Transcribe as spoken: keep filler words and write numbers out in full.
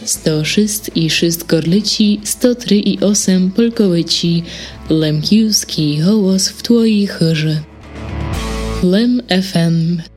sto sześć i sześć gorlici, sto trzy i osiem polkołyci, lemkiewski hołos w twojej chórze. Lem F M